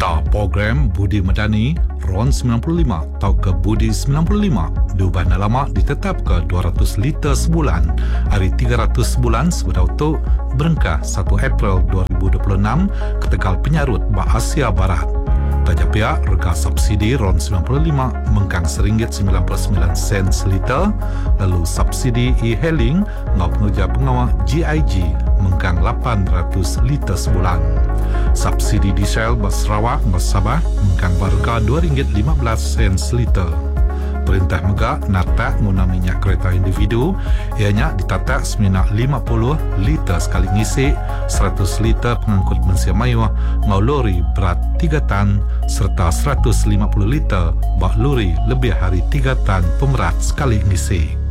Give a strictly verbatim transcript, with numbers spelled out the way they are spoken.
Berita program Budi Medani RON sembilan puluh lima atau ke Budi sembilan puluh lima diubah nama ditetap ke dua ratus liter sebulan hari tiga ratus sebulan sebedah untuk berengkah satu April dua ribu dua puluh enam ke Tegal Penyarut Asia Barat. Tajak pihak rega subsidi RON sembilan puluh lima mengkang seringgit sembilan puluh sembilan sen seliter, lalu subsidi e-hailing ngau pengerja pengawal G I G mengkang lapan ratus liter sebulan. Subsidi diesel bas Sarawak bas Sabah mengkang harga dua ringgit lima belas sen seliter. Perintah Megak natak guna minyak kereta individu ianya ditatak seminyak lima puluh liter sekali ngisi, seratus liter pengangkut bensin mayuh ngau lori berat tiga tan serta seratus lima puluh liter bak lori lebih hari tiga tan pemerat sekali ngisi.